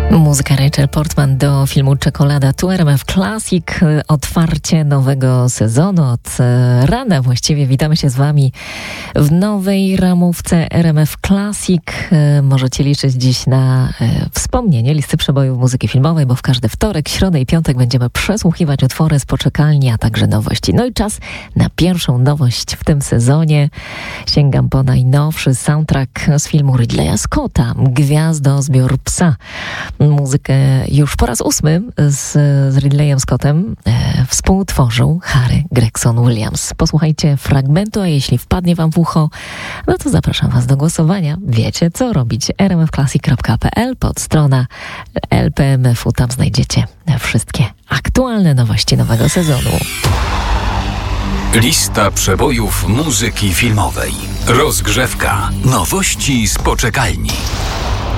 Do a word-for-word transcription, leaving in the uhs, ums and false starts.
Muzyka Rachel Portman do filmu Czekolada. Tu R M F Classic, otwarcie nowego sezonu. Od rana właściwie witamy się z Wami w nowej ramówce R M F Classic. Możecie liczyć dziś na wspomnienie listy przebojów muzyki filmowej, bo w każdy wtorek, środę i piątek będziemy przesłuchiwać utwory z poczekalni, a także nowości. No i czas na pierwszą nowość w tym sezonie. Sięgam po najnowszy soundtrack z filmu Ridleya Scotta, Gwiazdozbiór psa. Muzykę już po raz ósmy z, z Ridleyem Scottem e, współtworzył Harry Gregson Williams. Posłuchajcie fragmentu, a jeśli wpadnie Wam w ucho, no to zapraszam Was do głosowania. Wiecie, co robić. r m f classic kropka p l, podstrona L P M F u. Tam znajdziecie wszystkie aktualne nowości nowego sezonu. Lista przebojów muzyki filmowej. Rozgrzewka. Nowości z poczekalni.